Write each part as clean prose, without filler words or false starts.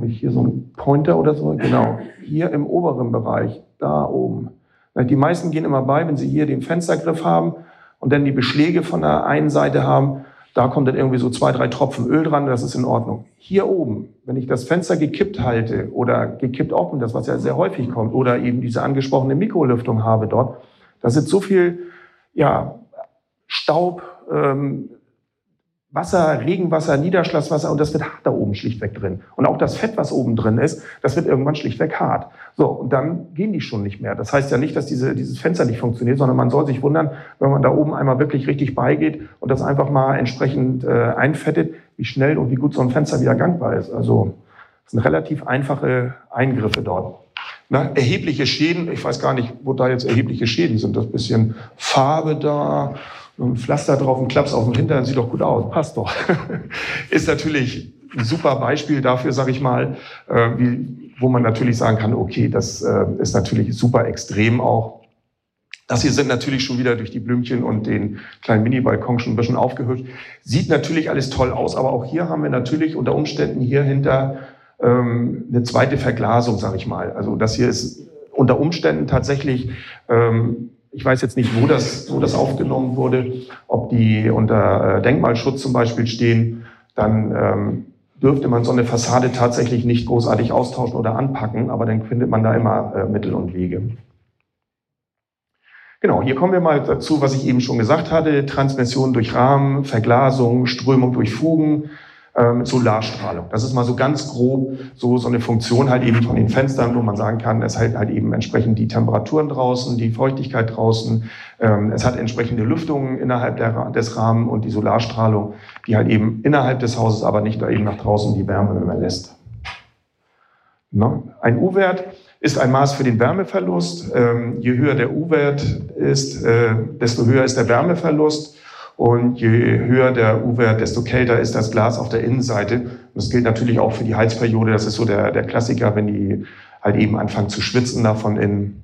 Habe ich hier so einen Pointer oder so? Genau, hier im oberen Bereich, da oben. Die meisten gehen immer bei, wenn sie hier den Fenstergriff haben und dann die Beschläge von der einen Seite haben, da kommt dann irgendwie so 2, 3 Tropfen Öl dran, das ist in Ordnung. Hier oben, wenn ich das Fenster gekippt halte oder gekippt offen, das was ja sehr häufig kommt, oder eben diese angesprochene Mikrolüftung habe dort, da sitzt so viel Staub, Wasser, Regenwasser, Niederschlagswasser und das wird hart da oben schlichtweg drin. Und auch das Fett, was oben drin ist, das wird irgendwann schlichtweg hart. So, und dann gehen die schon nicht mehr. Das heißt ja nicht, dass dieses Fenster nicht funktioniert, sondern man soll sich wundern, wenn man da oben einmal wirklich richtig beigeht und das einfach mal entsprechend einfettet, wie schnell und wie gut so ein Fenster wieder gangbar ist. Also das sind relativ einfache Eingriffe dort. Erhebliche Schäden, ich weiß gar nicht, wo da jetzt erhebliche Schäden sind. Das bisschen Farbe da, ein Pflaster drauf, ein Klaps auf dem Hintern, sieht doch gut aus, passt doch. Ist natürlich ein super Beispiel dafür, sage ich mal, wo man natürlich sagen kann, okay, das ist natürlich super extrem auch. Das hier sind natürlich schon wieder durch die Blümchen und den kleinen Mini-Balkon schon ein bisschen aufgehübscht. Sieht natürlich alles toll aus, aber auch hier haben wir natürlich unter Umständen hier hinter eine zweite Verglasung, sage ich mal. Also das hier ist unter Umständen tatsächlich, ich weiß jetzt nicht, wo das aufgenommen wurde, ob die unter Denkmalschutz zum Beispiel stehen, dann dürfte man so eine Fassade tatsächlich nicht großartig austauschen oder anpacken, aber dann findet man da immer Mittel und Wege. Genau, hier kommen wir mal dazu, was ich eben schon gesagt hatte, Transmission durch Rahmen, Verglasung, Strömung durch Fugen, Solarstrahlung. Das ist mal so ganz grob so eine Funktion halt eben von den Fenstern, wo man sagen kann, es hält halt eben entsprechend die Temperaturen draußen, die Feuchtigkeit draußen, es hat entsprechende Lüftungen innerhalb des Rahmens und die Solarstrahlung, die halt eben innerhalb des Hauses, aber nicht da eben nach draußen die Wärme überlässt. Ein U-Wert ist ein Maß für den Wärmeverlust. Je höher der U-Wert ist, desto höher ist der Wärmeverlust. Und je höher der U-Wert, desto kälter ist das Glas auf der Innenseite. Und das gilt natürlich auch für die Heizperiode. Das ist so der Klassiker, wenn die halt eben anfangen zu schwitzen da von innen.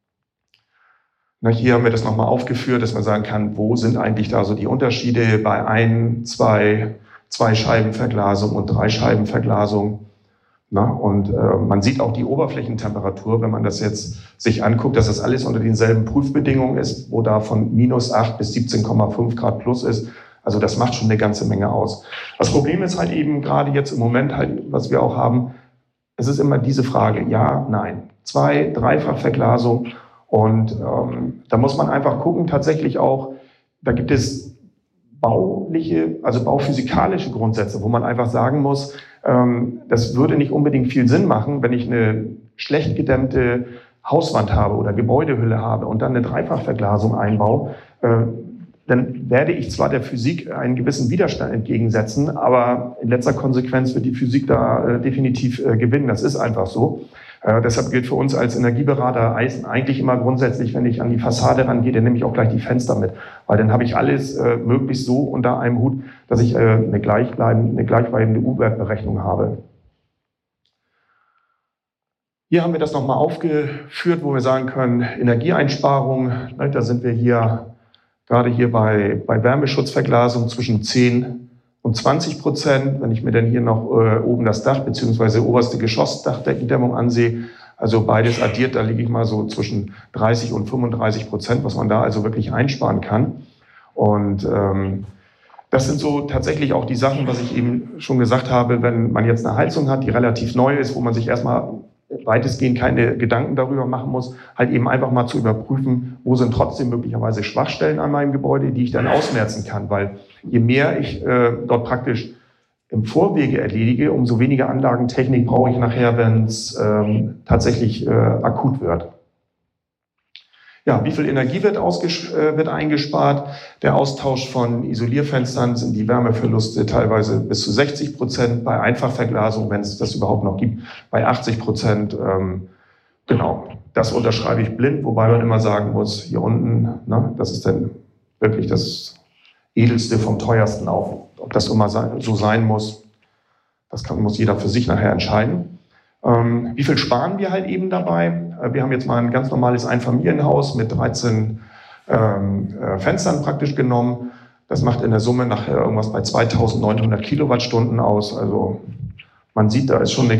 Hier haben wir das nochmal aufgeführt, dass man sagen kann, wo sind eigentlich da so die Unterschiede bei 1, 2 Scheibenverglasung und 3 Scheibenverglasung. Und man sieht auch die Oberflächentemperatur, wenn man das jetzt sich anguckt, dass das alles unter denselben Prüfbedingungen ist, wo da von -8 bis 17,5 Grad plus ist. Also das macht schon eine ganze Menge aus. Das Problem ist halt eben gerade jetzt im Moment halt, was wir auch haben, es ist immer diese Frage, ja, nein, 2-, 3-fach Verglasung. Und da muss man einfach gucken, tatsächlich auch, da gibt es bauliche, also bauphysikalische Grundsätze, wo man einfach sagen muss, das würde nicht unbedingt viel Sinn machen, wenn ich eine schlecht gedämmte Hauswand habe oder Gebäudehülle habe und dann eine Dreifachverglasung einbaue, dann werde ich zwar der Physik einen gewissen Widerstand entgegensetzen, aber in letzter Konsequenz wird die Physik da definitiv gewinnen. Das ist einfach so. Deshalb gilt für uns als Energieberater eigentlich immer grundsätzlich, wenn ich an die Fassade rangehe, dann nehme ich auch gleich die Fenster mit. Weil dann habe ich alles möglichst so unter einem Hut, dass ich eine gleichbleibende U-Wert-Berechnung habe. Hier haben wir das nochmal aufgeführt, wo wir sagen können, Energieeinsparung, da sind wir hier gerade hier bei Wärmeschutzverglasung zwischen 10% und 20%. Wenn ich mir dann hier noch oben das Dach bzw. oberste Geschossdachdeckendämmung ansehe, also beides addiert, da liege ich mal so zwischen 30% und 35%, was man da also wirklich einsparen kann. Und das sind so tatsächlich auch die Sachen, was ich eben schon gesagt habe, wenn man jetzt eine Heizung hat, die relativ neu ist, wo man sich erstmal weitestgehend keine Gedanken darüber machen muss, halt eben einfach mal zu überprüfen, wo sind trotzdem möglicherweise Schwachstellen an meinem Gebäude, die ich dann ausmerzen kann, weil je mehr ich dort praktisch im Vorwege erledige, umso weniger Anlagentechnik brauche ich nachher, wenn es tatsächlich akut wird. Ja, wie viel Energie wird eingespart? Der Austausch von Isolierfenstern sind die Wärmeverluste teilweise bis zu 60%, bei Einfachverglasung, wenn es das überhaupt noch gibt, bei 80%. Genau, das unterschreibe ich blind, wobei man immer sagen muss, hier unten, das ist dann wirklich das Edelste vom Teuersten auch. Ob das immer so sein muss, das muss jeder für sich nachher entscheiden. Wie viel sparen wir halt eben dabei? Wir haben jetzt mal ein ganz normales Einfamilienhaus mit 13 Fenstern praktisch genommen. Das macht in der Summe nachher irgendwas bei 2.900 Kilowattstunden aus. Also man sieht, da ist schon eine